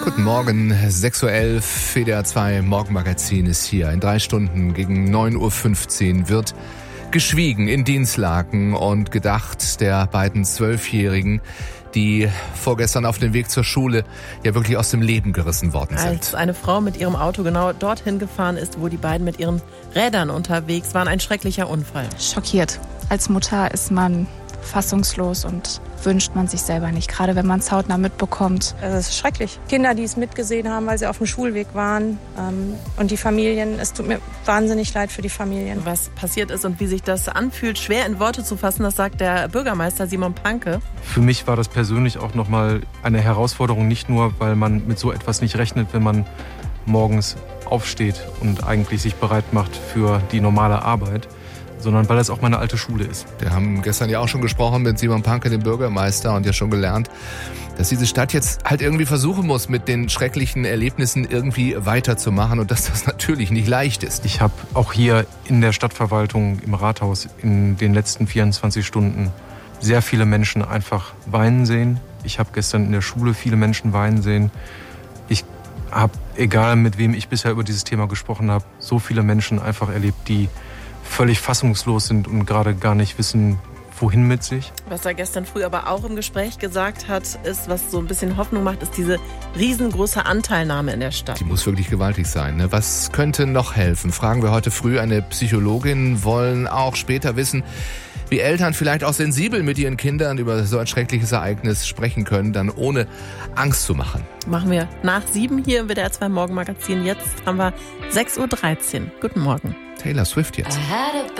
Guten Morgen, 6.11 Uhr, WDR 2 Morgenmagazin ist hier. In 3 Stunden gegen 9.15 Uhr wird geschwiegen in Dinslaken und gedacht der beiden 12-Jährigen, die vorgestern auf dem Weg zur Schule ja wirklich aus dem Leben gerissen worden sind. Als eine Frau mit ihrem Auto genau dorthin gefahren ist, wo die beiden mit ihren Rädern unterwegs waren, ein schrecklicher Unfall. Schockiert. Als Mutter ist man fassungslos und wünscht man sich selber nicht, gerade wenn man es hautnah mitbekommt. Es ist schrecklich. Kinder, die es mitgesehen haben, weil sie auf dem Schulweg waren, und die Familien, es tut mir wahnsinnig leid für die Familien. Was passiert ist und wie sich das anfühlt, schwer in Worte zu fassen, das sagt der Bürgermeister Simon Panke. Für mich war das persönlich auch nochmal eine Herausforderung, nicht nur, weil man mit so etwas nicht rechnet, wenn man morgens aufsteht und eigentlich sich bereit macht für die normale Arbeit, sondern weil es auch meine alte Schule ist. Wir haben gestern ja auch schon gesprochen mit Simon Panke, dem Bürgermeister, und ja schon gelernt, dass diese Stadt jetzt halt irgendwie versuchen muss, mit den schrecklichen Erlebnissen irgendwie weiterzumachen und dass das natürlich nicht leicht ist. Ich habe auch hier in der Stadtverwaltung, im Rathaus, in den letzten 24 Stunden sehr viele Menschen einfach weinen sehen. Ich habe gestern in der Schule viele Menschen weinen sehen. Ich habe, egal mit wem ich bisher über dieses Thema gesprochen habe, so viele Menschen einfach erlebt, die völlig fassungslos sind und gerade gar nicht wissen, wohin mit sich. Was er gestern früh aber auch im Gespräch gesagt hat, ist, was so ein bisschen Hoffnung macht, ist diese riesengroße Anteilnahme in der Stadt. Die muss wirklich gewaltig sein, ne? Was könnte noch helfen? Fragen wir heute früh eine Psychologin, wollen auch später wissen, wie Eltern vielleicht auch sensibel mit ihren Kindern über so ein schreckliches Ereignis sprechen können, dann ohne Angst zu machen. Machen wir nach 7 hier im WDR 2 Morgenmagazin. Jetzt haben wir 6.13 Uhr. Guten Morgen. Taylor Swift jetzt.